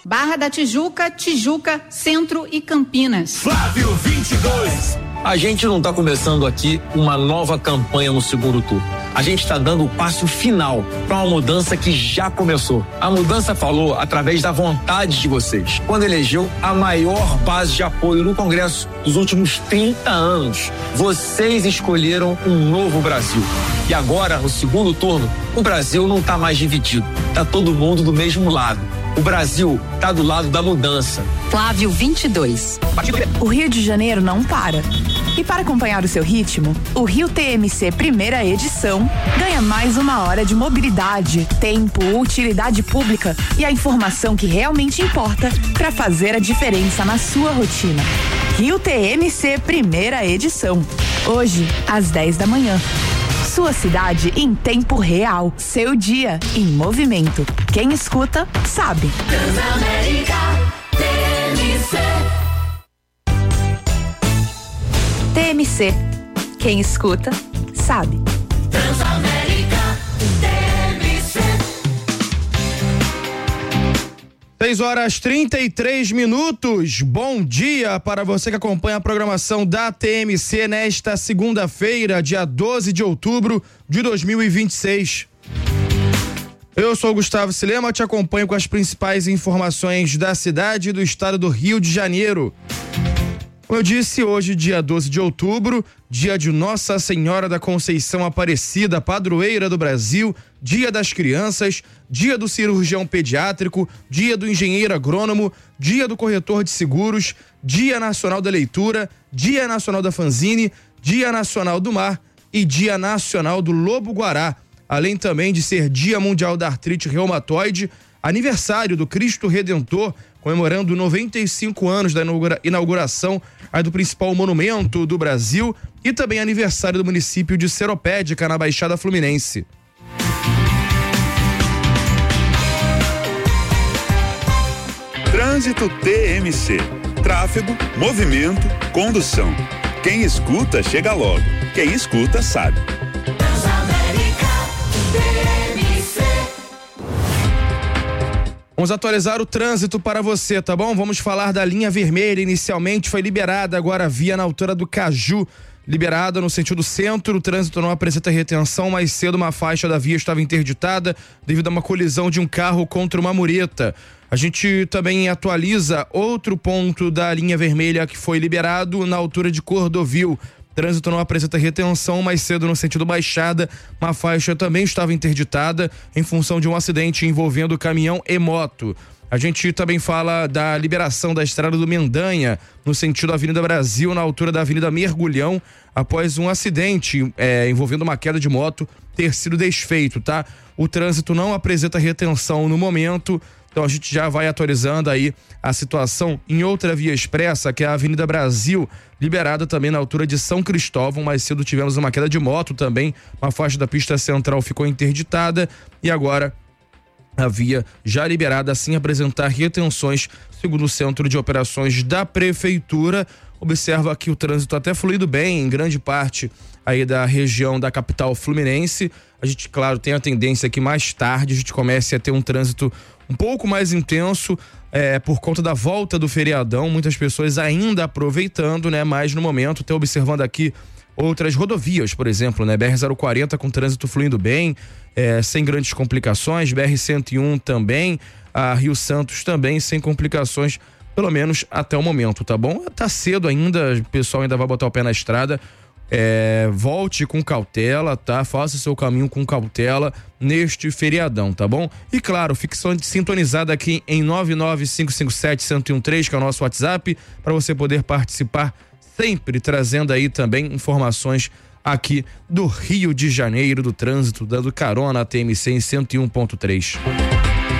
Barra da Tijuca, Tijuca, Centro e Campinas. Flávio 22. A gente não está começando aqui uma nova campanha no segundo turno. A gente está dando o passo final para uma mudança que já começou. A mudança falou através da vontade de vocês, quando elegeu a maior base de apoio no Congresso dos últimos 30 anos. Vocês escolheram um novo Brasil. E agora, no segundo turno, o Brasil não está mais dividido. Está todo mundo do mesmo lado. O Brasil está do lado da mudança. Flávio 22. O Rio de Janeiro não para. E para acompanhar o seu ritmo, o Rio TMC Primeira Edição ganha mais uma hora de mobilidade, tempo, utilidade pública e a informação que realmente importa para fazer a diferença na sua rotina. Rio TMC Primeira Edição. Hoje, às 10 da manhã. Sua cidade em tempo real. Seu dia em movimento. Quem escuta, sabe. Transamérica TMC. TMC. Quem escuta, sabe. Transamérica TMC. 6h33. Bom dia para você que acompanha a programação da TMC nesta segunda-feira, dia 12 de outubro de 2026. Eu sou o Gustavo Silema, te acompanho com as principais informações da cidade e do estado do Rio de Janeiro. Como eu disse, hoje, dia 12 de outubro, dia de Nossa Senhora da Conceição Aparecida, padroeira do Brasil, dia das crianças, dia do cirurgião pediátrico, dia do engenheiro agrônomo, dia do corretor de seguros, dia nacional da leitura, dia nacional da fanzine, dia nacional do mar e dia nacional do lobo-guará, além também de ser dia mundial da artrite reumatoide, aniversário do Cristo Redentor, comemorando 95 anos da inauguração do principal monumento do Brasil e também aniversário do município de Seropédica, na Baixada Fluminense. Trânsito TMC. Tráfego, movimento, condução. Quem escuta, chega logo. Quem escuta, sabe. Vamos atualizar o trânsito para você, tá bom? Vamos falar da linha vermelha. Inicialmente foi liberada, agora a via na altura do Caju. Liberada no sentido centro, o trânsito não apresenta retenção. Mais cedo uma faixa da via estava interditada devido a uma colisão de um carro contra uma mureta. A gente também atualiza outro ponto da linha vermelha que foi liberado na altura de Cordovil. Trânsito não apresenta retenção. Mais cedo no sentido Baixada, uma faixa também estava interditada em função de um acidente envolvendo caminhão e moto. A gente também fala da liberação da estrada do Mendanha no sentido Avenida Brasil, na altura da Avenida Mergulhão, após um acidente envolvendo uma queda de moto ter sido desfeito, tá? O trânsito não apresenta retenção no momento. Então a gente já vai atualizando aí a situação em outra via expressa, que é a Avenida Brasil, liberada também na altura de São Cristóvão. Mais cedo tivemos uma queda de moto também, uma faixa da pista central ficou interditada e agora a via já liberada sem apresentar retenções, segundo o Centro de Operações da Prefeitura. Observa que o trânsito até fluido bem em grande parte aí da região da capital fluminense. A gente, claro, tem a tendência que mais tarde a gente comece a ter um trânsito um pouco mais intenso por conta da volta do feriadão, muitas pessoas ainda aproveitando, né? Mas no momento, até observando aqui outras rodovias, por exemplo, né? BR-040 com trânsito fluindo bem, sem grandes complicações, BR-101 também, a Rio Santos também sem complicações, pelo menos até o momento, tá bom? Tá cedo ainda, o pessoal ainda vai botar o pé na estrada. Volte com cautela, tá? Faça seu caminho com cautela neste feriadão, tá bom? E claro, fique sintonizado aqui em 99557-1013, que é o nosso WhatsApp, para você poder participar, sempre trazendo aí também informações aqui do Rio de Janeiro, do trânsito, dando carona à TMC em 101.3.